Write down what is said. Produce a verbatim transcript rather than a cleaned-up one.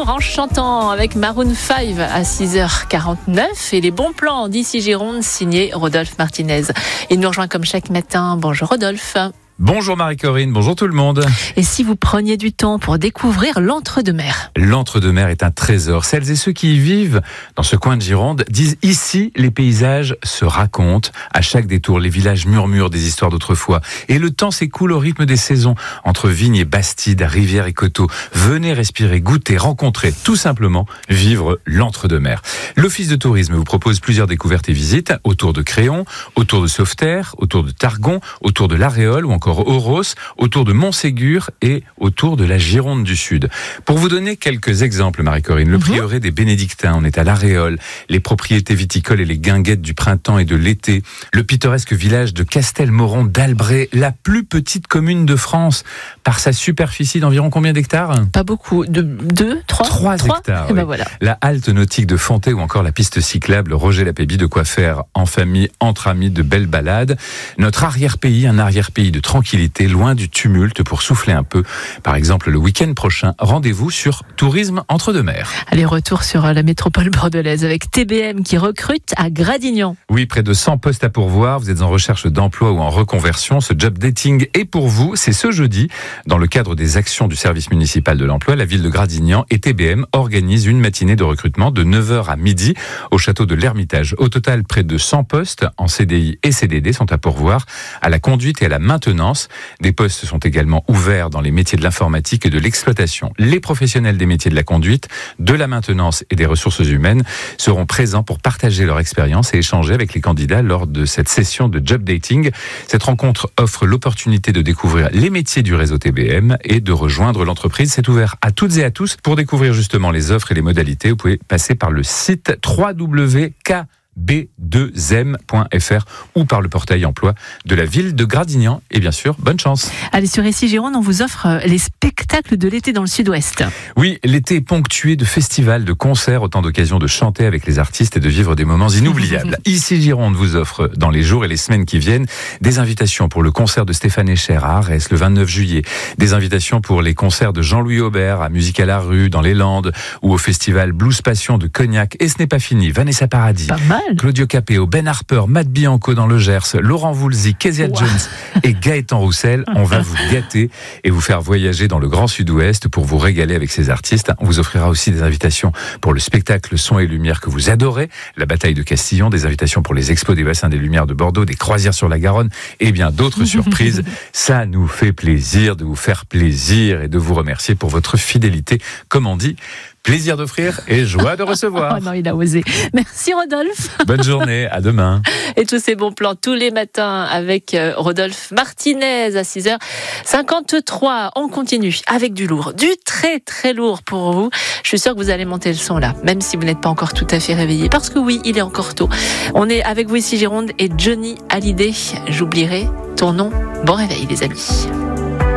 jour en chantant avec Maroon cinq à six heures quarante-neuf et les bons plans d'ici Gironde signé Rodolphe Martinez. Il nous rejoint comme chaque matin. Bonjour Rodolphe. Bonjour Marie-Corinne, bonjour tout le monde. Et si vous preniez du temps pour découvrir l'Entre-deux-Mers ? L'Entre-deux-Mers est un trésor. Celles et ceux qui y vivent dans ce coin de Gironde disent ici, les paysages se racontent. À chaque détour, les villages murmurent des histoires d'autrefois. Et le temps s'écoule au rythme des saisons. Entre vignes et bastides, rivières et coteaux. Venez respirer, goûter, rencontrer, tout simplement vivre l'Entre-deux-Mers. L'Office de tourisme vous propose plusieurs découvertes et visites autour de Créon, autour de Sauveterre, autour de Targon, autour de l'Aréole ou encore Oros, autour de Montségur et autour de la Gironde du Sud. Pour vous donner quelques exemples, Marie-Corinne, le prieuré des Bénédictins, on est à l'Aréole, les propriétés viticoles et les guinguettes du printemps et de l'été, le pittoresque village de Castelmoron d'Albret, la plus petite commune de France, par sa superficie d'environ combien d'hectares ? Pas beaucoup, de deux, trois, trois hectares. Et ben oui. voilà. La halte nautique de Fontaine ou encore la piste cyclable Roger Lapébie, de quoi faire en famille, entre amis, de belles balades. Notre arrière-pays, un arrière-pays de tranquillité, loin du tumulte pour souffler un peu. Par exemple, le week-end prochain, rendez-vous sur Tourisme Entre-deux-Mers. Allez, retour sur la métropole bordelaise avec T B M qui recrute à Gradignan. Oui, près de cent postes à pourvoir. Vous êtes en recherche d'emploi ou en reconversion. Ce job dating est pour vous. C'est ce jeudi. Dans le cadre des actions du service municipal de l'emploi, la ville de Gradignan et T B M organisent une matinée de recrutement de neuf heures à midi au château de l'Ermitage. Au total, près de cent postes en C D I et C D D sont à pourvoir à la conduite et à la maintenance. Des postes sont également ouverts dans les métiers de l'informatique et de l'exploitation. Les professionnels des métiers de la conduite, de la maintenance et des ressources humaines seront présents pour partager leur expérience et échanger avec les candidats lors de cette session de job dating. Cette rencontre offre l'opportunité de découvrir les métiers du réseau T B M et de rejoindre l'entreprise. C'est ouvert à toutes et à tous. Pour découvrir justement les offres et les modalités, vous pouvez passer par le site w w w point b deux m point f r ou par le portail emploi de la ville de Gradignan. Et bien sûr, bonne chance. Allez, sur Ici Gironde, on vous offre les spectacles de l'été dans le sud-ouest. Oui, l'été est ponctué de festivals, de concerts, autant d'occasions de chanter avec les artistes et de vivre des moments inoubliables. Ici Gironde vous offre, dans les jours et les semaines qui viennent, des invitations pour le concert de Stéphane Echer à Arès le vingt-neuf juillet, des invitations pour les concerts de Jean-Louis Aubert à Musique à la rue, dans les Landes, ou au festival Blues Passion de Cognac. Et ce n'est pas fini, Vanessa Paradis, Pas mal. Claudio Capéo, Ben Harper, Matt Bianco dans le Gers, Laurent Voulzy, Kezia wow. Jones et Gaëtan Roussel. On va vous gâter et vous faire voyager dans le Grand Sud-Ouest pour vous régaler avec ces artistes. On vous offrira aussi des invitations pour le spectacle Son et Lumière que vous adorez, la bataille de Castillon, des invitations pour les expos des bassins des Lumières de Bordeaux, des croisières sur la Garonne et bien d'autres surprises. Ça nous fait plaisir de vous faire plaisir et de vous remercier pour votre fidélité. Comme on dit, plaisir d'offrir et joie de recevoir. Oh non, il a osé. Merci Rodolphe. Bonne journée, à demain. Et tous ces bons plans tous les matins avec Rodolphe Martinez à six heures cinquante-trois. On continue avec du lourd, du très très lourd pour vous. Je suis sûre que vous allez monter le son là, même si vous n'êtes pas encore tout à fait réveillé. Parce que oui, il est encore tôt. On est avec vous ici Gironde et Johnny Hallyday. J'oublierai ton nom. Bon réveil les amis.